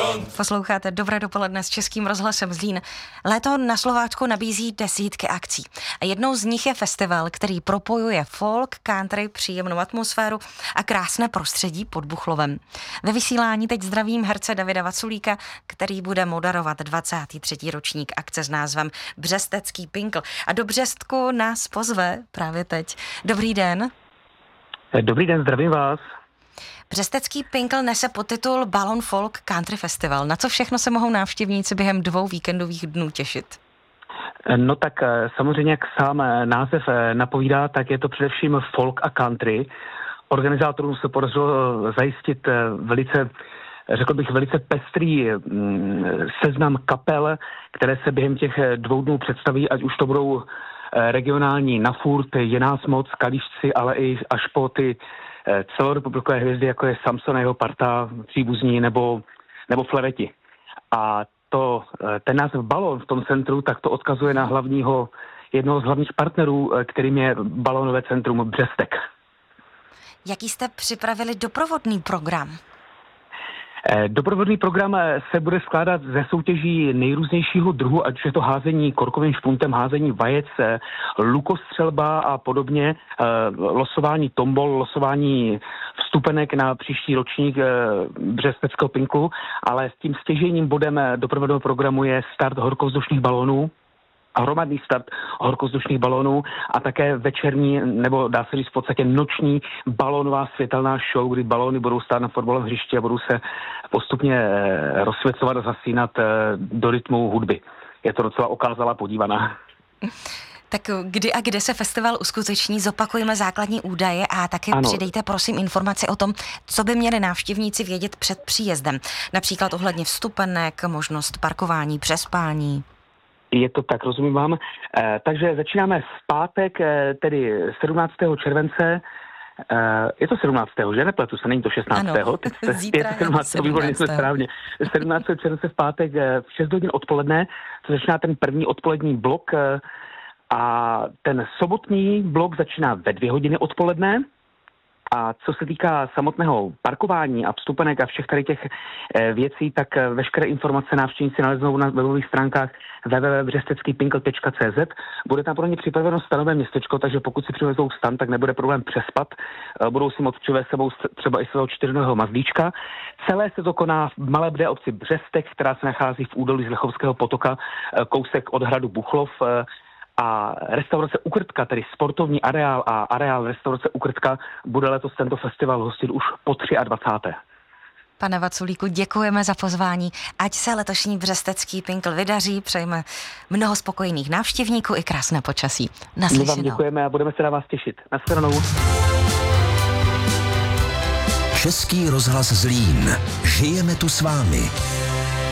Posloucháte Dobré dopoledne s Českým rozhlasem Zlín. Léto na Slováčku nabízí desítky akcí. A jednou z nich je festival, který propojuje folk, country, příjemnou atmosféru a krásné prostředí pod Buchlovem. Ve vysílání teď zdravím herce Davida Vaculíka, který bude moderovat 23. ročník akce s názvem Břestecký Pinkl. A do Břestku nás pozve právě teď. Dobrý den. Dobrý den, zdravím vás. Břestecký Pinkl nese podtitul Balon Folk Country Festival. Na co všechno se mohou návštěvníci během 2 víkendových dnů těšit? No tak samozřejmě, jak sám název napovídá, tak je to především folk a country. Organizátorům se podařilo zajistit řekl bych, velice pestrý seznam kapel, které se během těch 2 dnů představí, ať už to budou regionální Na furt, Je nás moc, Kališci, ale i až po ty celorepublikové hvězdy, jako je Samson a jeho parta, příbuzní nebo Fleveti. A ten název Balon v tom centru, tak to odkazuje na jednoho z hlavních partnerů, kterým je balonové centrum Břestek. Jaký jste připravili doprovodný program? Doprovodný program se bude skládat ze soutěží nejrůznějšího druhu, ať je to házení korkovým špuntem, házení vajec, lukostřelba a podobně, losování tombol, losování vstupenek na příští ročník Břesteckého Pinklu, ale s tím stěžejním bodem doprovodného programu je start horkovzdušných balónů, hromadný start horkovzdušných balónů a také večerní, nebo dá se říct v podstatě noční balónová světelná show, kdy balóny budou stát na fotbalovém hřišti a budou se postupně rozsvěcovat a zasínat do rytmu hudby. Je to docela okázalá podívaná. Tak kdy a kde se festival uskuteční, zopakujeme základní údaje a také přidejte prosím informaci o tom, co by měli návštěvníci vědět před příjezdem. Například ohledně vstupenek, možnost parkování, přespání. Je to tak, rozumím vám. Takže začínáme v pátek, tedy 17. července. Je to 17. že? Nepletu se, není to 16. Ano, zítra je to 17. Výborně, jsme správně. 17. července v pátek v 6 hodin odpoledne, to začíná ten první odpolední blok a ten sobotní blok začíná ve 2 hodiny odpoledne. A co se týká samotného parkování a vstupenek a všech tady těch věcí, tak veškeré informace návštěvníci naleznou na webových stránkách www.břesteckypinkl.cz. Bude tam pro ně připraveno stanové městečko, takže pokud si přivezou stan, tak nebude problém přespat. Budou si moct přivést sebou třeba i svého 4nohého mazdíčka. Celé se to koná v malé bdé obci Břestek, která se nachází v údolí z Lechovského potoka, kousek od hradu Buchlov. A restaurace Ukrtka, tedy sportovní areál a areál restaurace Ukrtka, bude letos tento festival hostit už po 23. Pane Vaculíku, děkujeme za pozvání. Ať se letošní Břestecký Pinkl vydaří, přejeme mnoho spokojených návštěvníků i krásné počasí. Naslyšenou. My vám děkujeme a budeme se na vás těšit. Nashledanou. Český rozhlas Zlín. Žijeme tu s vámi.